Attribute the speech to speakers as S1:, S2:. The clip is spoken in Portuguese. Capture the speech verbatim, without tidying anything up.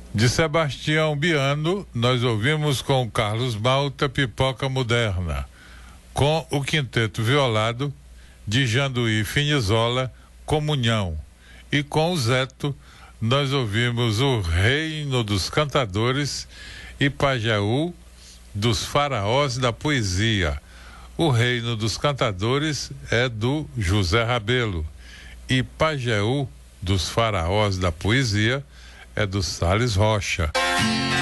S1: De Sebastião Biano, nós ouvimos com Carlos Malta, Pipoca Moderna. Com o Quinteto Violado, de Janduí Finizola, Comunhão. E com o Zeto, nós ouvimos o Reino dos Cantadores e Pajeú dos Faraós da Poesia. O Reino dos Cantadores é do José Rabelo e Pajeú dos Faraós da Poesia é do Salles Rocha.